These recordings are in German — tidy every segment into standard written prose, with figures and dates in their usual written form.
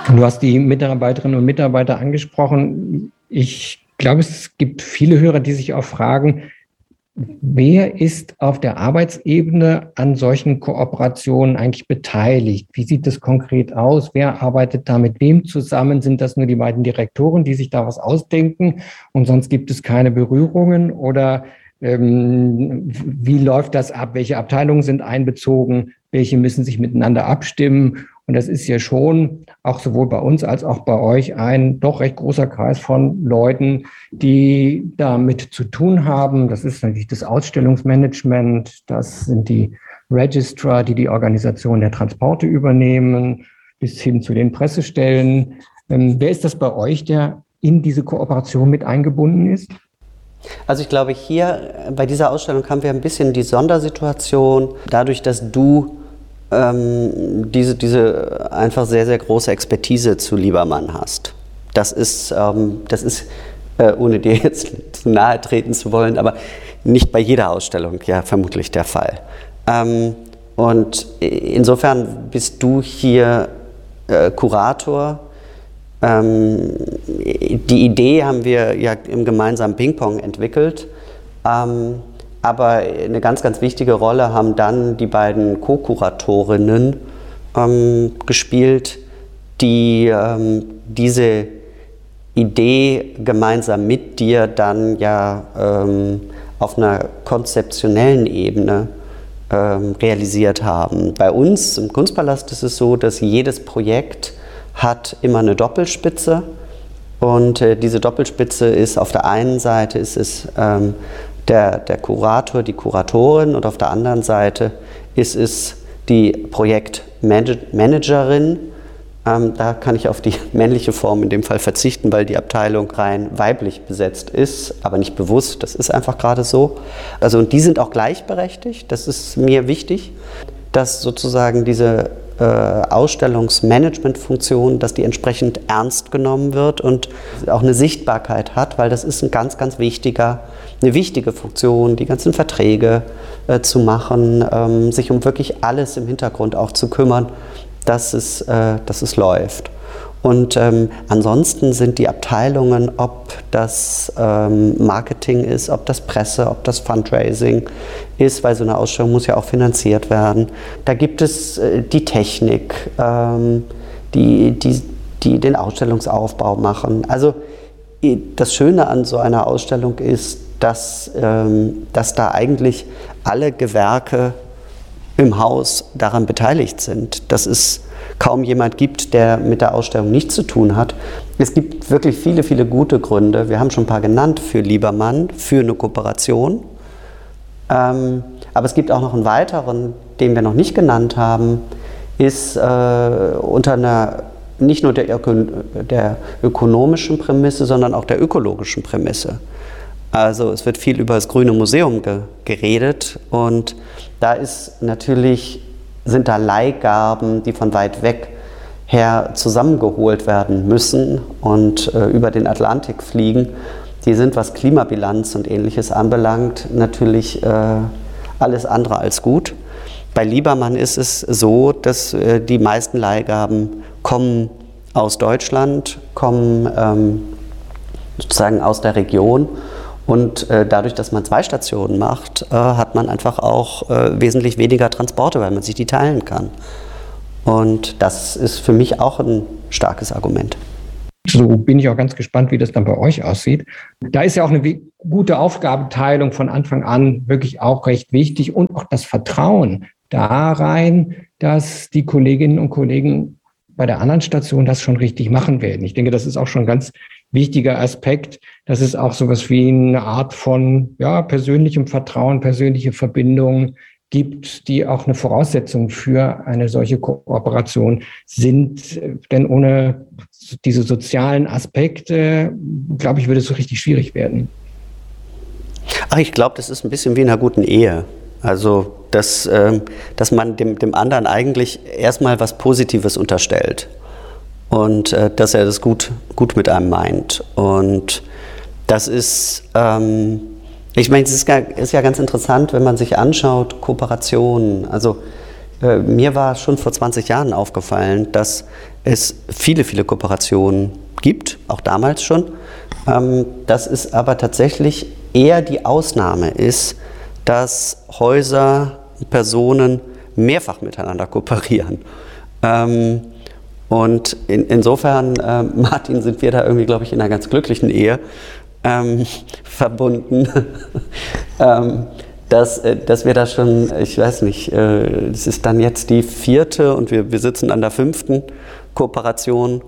Du hast die Mitarbeiterinnen und Mitarbeiter angesprochen. Ich glaube, es gibt viele Hörer, die sich auch fragen, wer ist auf der Arbeitsebene an solchen Kooperationen eigentlich beteiligt? Wie sieht das konkret aus? Wer arbeitet da mit wem zusammen? Sind das nur die beiden Direktoren, die sich da was ausdenken und sonst gibt es keine Berührungen? Oder wie läuft das ab? Welche Abteilungen sind einbezogen? Welche müssen sich miteinander abstimmen? Und das ist ja schon auch sowohl bei uns als auch bei euch ein doch recht großer Kreis von Leuten, die damit zu tun haben. Das ist natürlich das Ausstellungsmanagement, das sind die Registrar, die die Organisation der Transporte übernehmen, bis hin zu den Pressestellen. Wer ist das bei euch, der in diese Kooperation mit eingebunden ist? Also ich glaube, hier bei dieser Ausstellung haben wir ein bisschen die Sondersituation, dadurch, dass du diese einfach sehr, sehr große Expertise zu Liebermann hast. Das ist ohne dir jetzt zu nahe treten zu wollen, aber nicht bei jeder Ausstellung ja vermutlich der Fall. Und insofern bist du hier Kurator. Die Idee haben wir ja im gemeinsamen Ping-Pong entwickelt. Aber eine ganz, ganz wichtige Rolle haben dann die beiden Co-Kuratorinnen gespielt, die diese Idee gemeinsam mit dir dann ja auf einer konzeptionellen Ebene realisiert haben. Bei uns im Kunstpalast ist es so, dass jedes Projekt hat immer eine Doppelspitze und diese Doppelspitze ist auf der einen Seite ist es der Kurator, die Kuratorin und auf der anderen Seite ist es die Projektmanagerin. Da kann ich auf die männliche Form in dem Fall verzichten, weil die Abteilung rein weiblich besetzt ist, aber nicht bewusst, das ist einfach gerade so. Also und die sind auch gleichberechtigt, das ist mir wichtig, dass sozusagen diese Ausstellungsmanagementfunktion, dass die entsprechend ernst genommen wird und auch eine Sichtbarkeit hat, weil das ist eine ganz wichtige Funktion, die ganzen Verträge zu machen, sich um wirklich alles im Hintergrund auch zu kümmern, dass es läuft. Und ansonsten sind die Abteilungen, ob das Marketing ist, ob das Presse, ob das Fundraising ist, weil so eine Ausstellung muss ja auch finanziert werden. Da gibt es die Technik, die den Ausstellungsaufbau machen. Also das Schöne an so einer Ausstellung ist, dass da eigentlich alle Gewerke im Haus daran beteiligt sind. Dass es kaum jemand gibt, der mit der Ausstellung nichts zu tun hat. Es gibt wirklich viele, viele gute Gründe. Wir haben schon ein paar genannt für Liebermann, für eine Kooperation. Aber es gibt auch noch einen weiteren, den wir noch nicht genannt haben, ist unter einer nicht nur der ökonomischen Prämisse, sondern auch der ökologischen Prämisse. Also es wird viel über das Grüne Museum geredet und da sind da Leihgaben, die von weit weg her zusammengeholt werden müssen und über den Atlantik fliegen. Die sind, was Klimabilanz und Ähnliches anbelangt, natürlich alles andere als gut. Bei Liebermann ist es so, dass die meisten Leihgaben kommen aus Deutschland, kommen sozusagen aus der Region. Und dadurch, dass man 2 Stationen macht, hat man einfach auch wesentlich weniger Transporte, weil man sich die teilen kann. Und das ist für mich auch ein starkes Argument. So bin ich auch ganz gespannt, wie das dann bei euch aussieht. Da ist ja auch eine gute Aufgabenteilung von Anfang an wirklich auch recht wichtig und auch das Vertrauen da rein, dass die Kolleginnen und Kollegen bei der anderen Station das schon richtig machen werden. Ich denke, das ist auch schon ein ganz wichtiger Aspekt, dass es auch sowas wie eine Art von persönlichem Vertrauen, persönliche Verbindung gibt, die auch eine Voraussetzung für eine solche Kooperation sind. Denn ohne diese sozialen Aspekte, glaube ich, würde es so richtig schwierig werden. Ach, ich glaube, das ist ein bisschen wie in einer guten Ehe. Also, dass man dem anderen eigentlich erstmal was Positives unterstellt und dass er das gut mit einem meint. Und das ist, ich meine, es ist ja ganz interessant, wenn man sich anschaut, Kooperationen. Also mir war schon vor 20 Jahren aufgefallen, dass es viele, viele Kooperationen gibt, auch damals schon, dass es aber tatsächlich eher die Ausnahme ist, dass Häuser, Personen mehrfach miteinander kooperieren. Und insofern, Martin, sind wir da irgendwie, glaube ich, in einer ganz glücklichen Ehe verbunden, dass wir da schon, ich weiß nicht, es ist dann jetzt die 4. und wir sitzen an der 5. Kooperation,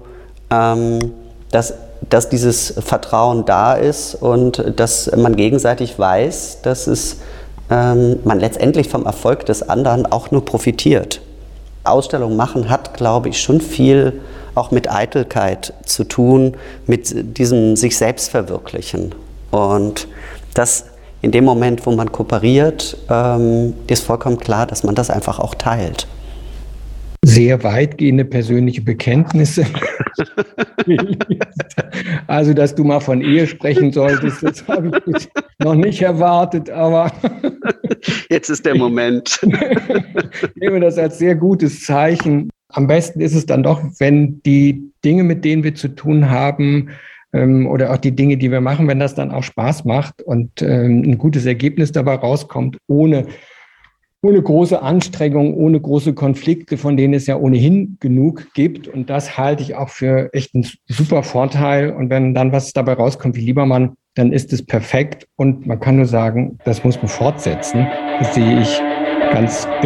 dass dieses Vertrauen da ist und dass man gegenseitig weiß, dass man letztendlich vom Erfolg des anderen auch nur profitiert. Ausstellung machen hat, glaube ich, schon viel auch mit Eitelkeit zu tun, mit diesem sich selbst verwirklichen. Und das in dem Moment, wo man kooperiert, ist vollkommen klar, dass man das einfach auch teilt. Sehr weitgehende persönliche Bekenntnisse. Also, dass du mal von Ehe sprechen solltest, das habe ich noch nicht erwartet, aber jetzt ist der Moment. Ich nehme das als sehr gutes Zeichen. Am besten ist es dann doch, wenn die Dinge, mit denen wir zu tun haben, oder auch die Dinge, die wir machen, wenn das dann auch Spaß macht und ein gutes Ergebnis dabei rauskommt, ohne große Anstrengung, ohne große Konflikte, von denen es ja ohnehin genug gibt. Und das halte ich auch für echt einen super Vorteil. Und wenn dann was dabei rauskommt wie Liebermann, dann ist es perfekt. Und man kann nur sagen, das muss man fortsetzen. Das sehe ich ganz